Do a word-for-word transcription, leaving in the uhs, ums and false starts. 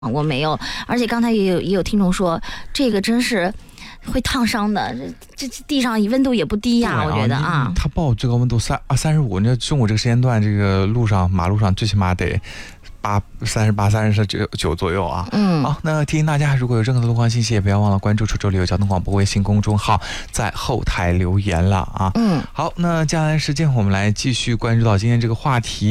我没有，而且刚才也有也有听众说，这个真是会烫伤的，这这地上温度也不低呀、啊，我觉得啊， 它报最高温度三啊三十五，你中午这个时间段，这个路上马路上最起码得八三十八、三十九九左右啊。 嗯， 好，那提醒大家，如果有任何的路况信息，也不要忘了关注楚州旅游交通广播微信公众号，在后台留言了啊。 嗯， 好，那接下来时间我们来继续关注到今天这个话题。